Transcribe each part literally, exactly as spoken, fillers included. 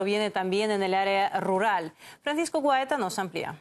Viene también en el área rural. Francisco Guaita nos amplía.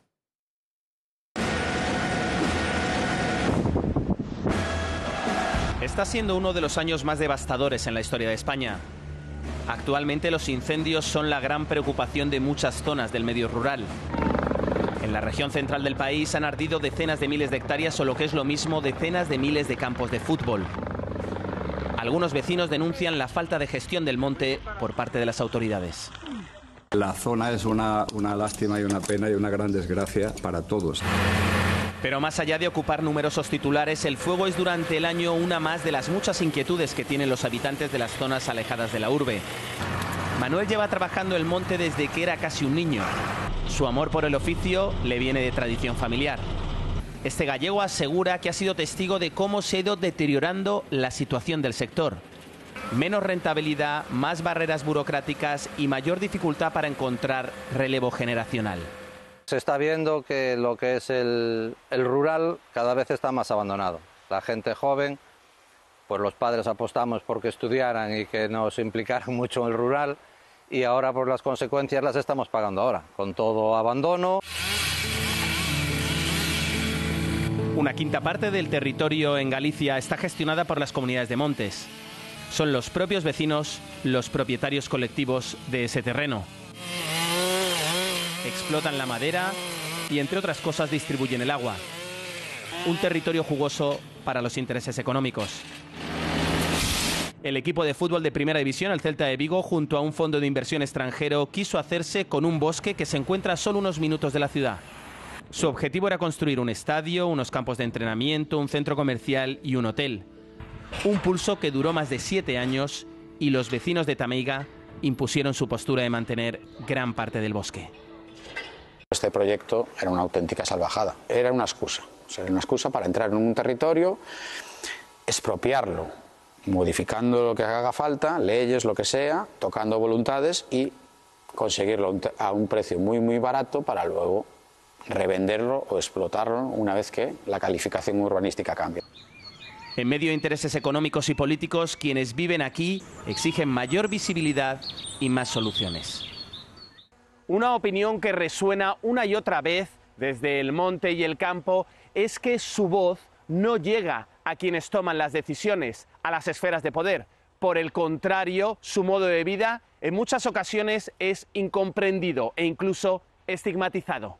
Está siendo uno de los años más devastadores en la historia de España. Actualmente los incendios son la gran preocupación de muchas zonas del medio rural. En la región central del país han ardido decenas de miles de hectáreas o lo que es lo mismo, decenas de miles de campos de fútbol. Algunos vecinos denuncian la falta de gestión del monte por parte de las autoridades. La zona es una, una lástima y una pena y una gran desgracia para todos. Pero más allá de ocupar numerosos titulares, el fuego es durante el año una más de las muchas inquietudes que tienen los habitantes de las zonas alejadas de la urbe. Manuel lleva trabajando el monte desde que era casi un niño. Su amor por el oficio le viene de tradición familiar. Este gallego asegura que ha sido testigo de cómo se ha ido deteriorando la situación del sector. Menos rentabilidad, más barreras burocráticas y mayor dificultad para encontrar relevo generacional. Se está viendo que lo que es el, el rural cada vez está más abandonado. La gente joven, pues los padres apostamos porque estudiaran y que nos implicaran mucho en el rural y ahora por las consecuencias las estamos pagando ahora, con todo abandono. Una quinta parte del territorio en Galicia está gestionada por las comunidades de montes. Son los propios vecinos los propietarios colectivos de ese terreno. Explotan la madera y, entre otras cosas, distribuyen el agua. Un territorio jugoso para los intereses económicos. El equipo de fútbol de Primera División, el Celta de Vigo, junto a un fondo de inversión extranjero, quiso hacerse con un bosque que se encuentra a solo unos minutos de la ciudad. Su objetivo era construir un estadio, unos campos de entrenamiento, un centro comercial y un hotel. Un pulso que duró más de siete años y los vecinos de Tameiga impusieron su postura de mantener gran parte del bosque. Este proyecto era una auténtica salvajada, era una excusa, o sea, era una excusa para entrar en un territorio, expropiarlo, modificando lo que haga falta, leyes, lo que sea, tocando voluntades y conseguirlo a un precio muy muy barato para luego revenderlo o explotarlo una vez que la calificación urbanística cambie. En medio de intereses económicos y políticos, quienes viven aquí exigen mayor visibilidad y más soluciones. Una opinión que resuena una y otra vez desde el monte y el campo es que su voz no llega a quienes toman las decisiones, a las esferas de poder. Por el contrario, su modo de vida en muchas ocasiones es incomprendido e incluso estigmatizado.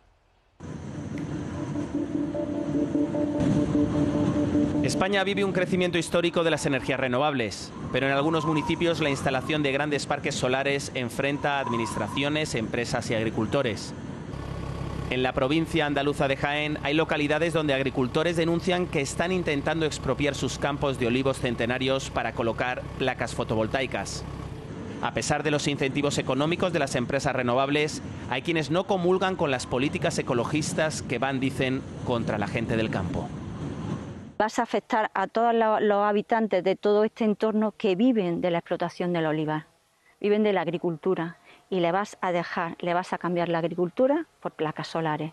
España vive un crecimiento histórico de las energías renovables, pero en algunos municipios la instalación de grandes parques solares enfrenta a administraciones, empresas y agricultores. En la provincia andaluza de Jaén hay localidades donde agricultores denuncian que están intentando expropiar sus campos de olivos centenarios para colocar placas fotovoltaicas. A pesar de los incentivos económicos de las empresas renovables, hay quienes no comulgan con las políticas ecologistas que van, dicen, contra la gente del campo. Vas a afectar a todos los habitantes de todo este entorno que viven de la explotación del olivar, viven de la agricultura y le vas a dejar, le vas a cambiar la agricultura por placas solares.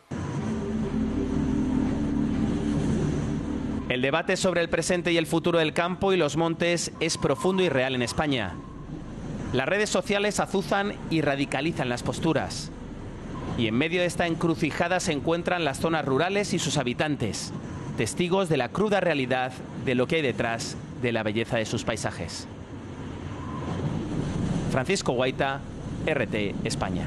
El debate sobre el presente y el futuro del campo y los montes es profundo y real en España. Las redes sociales azuzan y radicalizan las posturas. Y en medio de esta encrucijada se encuentran las zonas rurales y sus habitantes, testigos de la cruda realidad de lo que hay detrás de la belleza de sus paisajes. Francisco Guaita, R T España.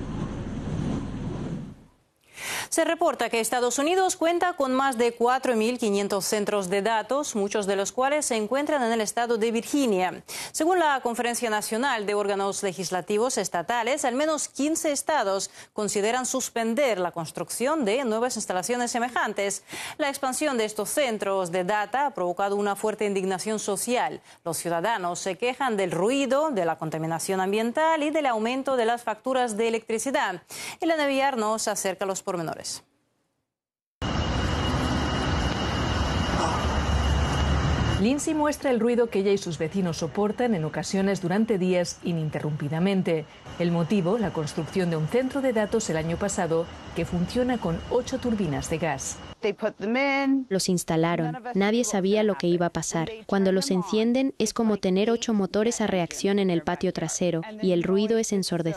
Se reporta que Estados Unidos cuenta con más de cuatro mil quinientos centros de datos, muchos de los cuales se encuentran en el estado de Virginia. Según la Conferencia Nacional de Órganos Legislativos Estatales, al menos quince estados consideran suspender la construcción de nuevas instalaciones semejantes. La expansión de estos centros de data ha provocado una fuerte indignación social. Los ciudadanos se quejan del ruido, de la contaminación ambiental y del aumento de las facturas de electricidad. Elena Villar nos acerca a los pormenores. Lindsay muestra el ruido que ella y sus vecinos soportan en ocasiones durante días ininterrumpidamente. El motivo, la construcción de un centro de datos el año pasado que funciona con ocho turbinas de gas. Los instalaron. Nadie sabía lo que iba a pasar. Cuando los encienden es como tener ocho motores a reacción en el patio trasero y el ruido es ensordecedor.